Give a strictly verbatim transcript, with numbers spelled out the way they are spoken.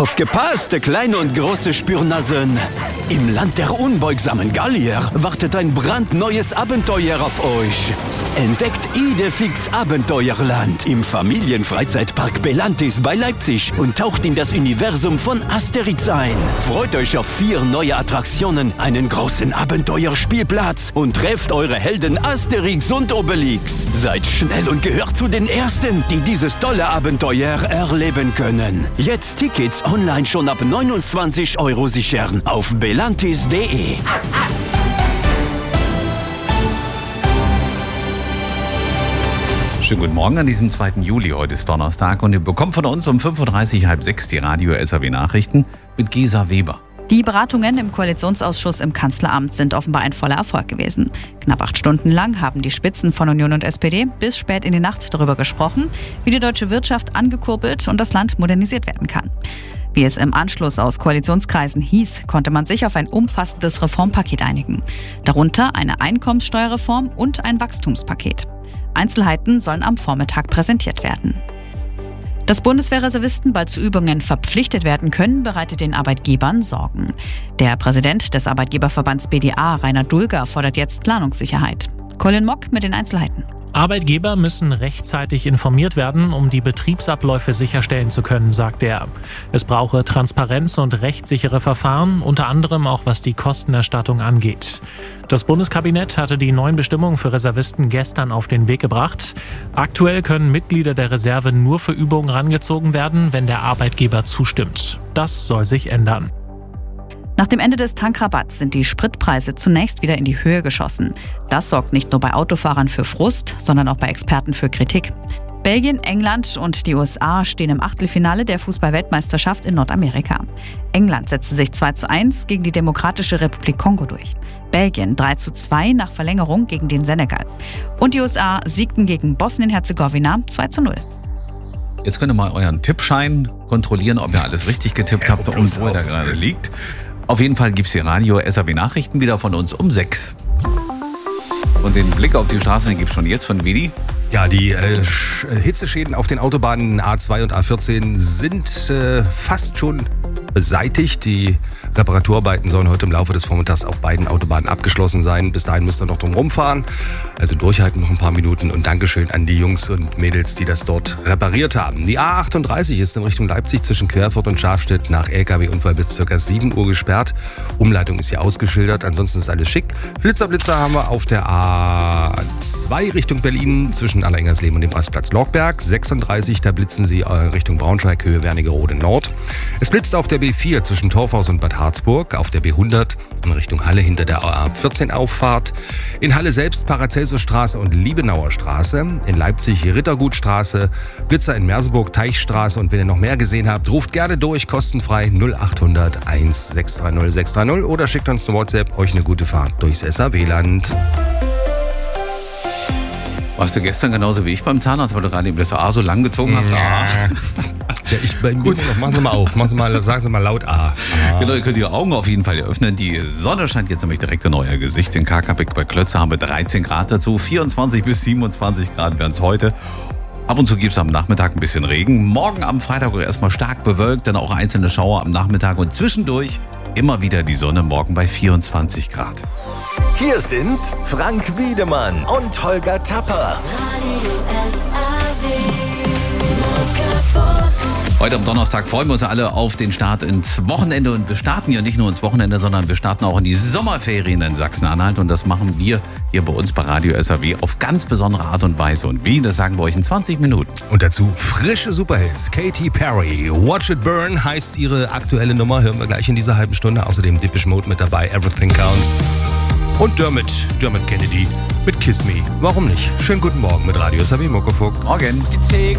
Aufgepasst, kleine und große Spürnasen! Im Land der unbeugsamen Gallier wartet ein brandneues Abenteuer auf euch. Entdeckt Idefix Abenteuerland im Familienfreizeitpark Belantis bei Leipzig und taucht in das Universum von Asterix ein. Freut euch auf vier neue Attraktionen, einen großen Abenteuerspielplatz und trefft eure Helden Asterix und Obelix. Seid schnell und gehört zu den Ersten, die dieses tolle Abenteuer erleben können. Jetzt Tickets online schon ab neunundzwanzig Euro sichern auf belantis punkt de. Schönen guten Morgen an diesem zweiten Juli. Heute ist Donnerstag und ihr bekommt von uns um fünf Uhr dreißig, halb sechs die Radio S R W Nachrichten mit Gesa Weber. Die Beratungen im Koalitionsausschuss im Kanzleramt sind offenbar ein voller Erfolg gewesen. Knapp acht Stunden lang haben die Spitzen von Union und S P D bis spät in die Nacht darüber gesprochen, wie die deutsche Wirtschaft angekurbelt und das Land modernisiert werden kann. Wie es im Anschluss aus Koalitionskreisen hieß, konnte man sich auf ein umfassendes Reformpaket einigen. Darunter eine Einkommenssteuerreform und ein Wachstumspaket. Einzelheiten sollen am Vormittag präsentiert werden. Dass Bundeswehrreservisten bald zu Übungen verpflichtet werden können, bereitet den Arbeitgebern Sorgen. Der Präsident des Arbeitgeberverbands B D A, Rainer Dulger, fordert jetzt Planungssicherheit. Colin Mock mit den Einzelheiten. Arbeitgeber müssen rechtzeitig informiert werden, um die Betriebsabläufe sicherstellen zu können, sagt er. Es brauche Transparenz und rechtssichere Verfahren, unter anderem auch was die Kostenerstattung angeht. Das Bundeskabinett hatte die neuen Bestimmungen für Reservisten gestern auf den Weg gebracht. Aktuell können Mitglieder der Reserve nur für Übungen rangezogen werden, wenn der Arbeitgeber zustimmt. Das soll sich ändern. Nach dem Ende des Tankrabatts sind die Spritpreise zunächst wieder in die Höhe geschossen. Das sorgt nicht nur bei Autofahrern für Frust, sondern auch bei Experten für Kritik. Belgien, England und die U S A stehen im Achtelfinale der Fußball-Weltmeisterschaft in Nordamerika. England setzte sich zwei zu eins gegen die Demokratische Republik Kongo durch. Belgien drei zu zwei nach Verlängerung gegen den Senegal. Und die U S A siegten gegen Bosnien-Herzegowina zwei zu null. Jetzt könnt ihr mal euren Tippschein kontrollieren, ob ihr alles richtig getippt habt und wo er da gerade liegt. Auf jeden Fall gibt es hier Radio S R W Nachrichten wieder von uns um sechs. Und den Blick auf die Straße, den gibt es schon jetzt von Vidi. Ja, die äh, Hitzeschäden auf den Autobahnen A zwei und A vierzehn sind äh, fast schon beseitigt. Die Reparaturarbeiten sollen heute im Laufe des Vormittags auf beiden Autobahnen abgeschlossen sein. Bis dahin müsst ihr noch drum rumfahren. Also durchhalten noch ein paar Minuten und Dankeschön an die Jungs und Mädels, die das dort repariert haben. Die A achtunddreißig ist in Richtung Leipzig zwischen Querfurt und Schafstedt nach L K W-Unfall bis ca. sieben Uhr gesperrt. Umleitung ist hier ausgeschildert, ansonsten ist alles schick. Blitzerblitzer haben wir auf der A zwei Richtung Berlin zwischen Allerengersleben und dem Rastplatz Lorberg. sechsunddreißig, da blitzen sie Richtung Braunschweig, Höhe Wernigerode Nord. Es blitzt auf der B vier zwischen Torfhaus und Bad Harzburg, auf der B hundert in Richtung Halle hinter der A vierzehn Auffahrt. In Halle selbst Paracelsusstraße und Liebenauer Straße. In Leipzig Rittergutstraße, Blitzer in Merseburg, Teichstraße. Und wenn ihr noch mehr gesehen habt, ruft gerne durch, kostenfrei null achthundert eins sechs drei null sechs drei null oder schickt uns eine WhatsApp. Euch eine gute Fahrt durchs S R W-Land. Warst du gestern genauso wie ich beim Zahnarzt, weil du gerade eben das A so lang gezogen hast? Ja. Ja, ich, bei Gut, machen Sie mal auf, machen Sie mal, sagen Sie mal laut A. A. Genau, ihr könnt die Augen auf jeden Fall öffnen. Die Sonne scheint jetzt nämlich direkt in euer Gesicht. In Karkabek bei Klötze haben wir dreizehn Grad dazu. vierundzwanzig bis siebenundzwanzig Grad werden es heute. Ab und zu gibt es am Nachmittag ein bisschen Regen. Morgen am Freitag erstmal stark bewölkt, dann auch einzelne Schauer am Nachmittag und zwischendurch immer wieder die Sonne, morgen bei vierundzwanzig Grad. Hier sind Frank Wiedemann und Holger Tapper. Heute am Donnerstag freuen wir uns alle auf den Start ins Wochenende und wir starten ja nicht nur ins Wochenende, sondern wir starten auch in die Sommerferien in Sachsen-Anhalt und das machen wir hier bei uns bei Radio S R W auf ganz besondere Art und Weise. Und wie, das sagen wir euch in zwanzig Minuten. Und dazu frische Superhits. Katy Perry, Watch It Burn heißt ihre aktuelle Nummer, hören wir gleich in dieser halben Stunde. Außerdem Depeche Mode mit dabei, Everything Counts. Und Dermot, Dermot Kennedy mit Kiss Me. Warum nicht? Schönen guten Morgen mit Radio S R W Muckefuck. Morgen.